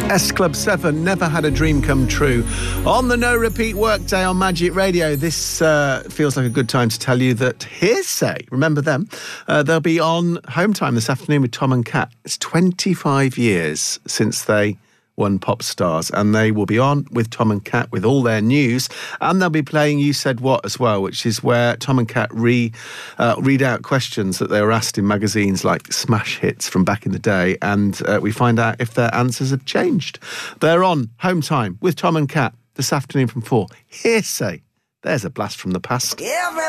S Club 7, Never Had a Dream Come True. On the No Repeat Workday on Magic Radio, this feels like a good time to tell you that Hearsay, remember them? They'll be on Home Time this afternoon with Tom and Kat. It's 25 years since they won Pop Stars, and they will be on with Tom and Kat with all their news, and they'll be playing You Said What as well, which is where Tom and Kat read out questions that they were asked in magazines like Smash Hits from back in the day, and we find out if their answers have changed. They're on Home Time with Tom and Kat this afternoon from 4. Hearsay. There's a blast from the past.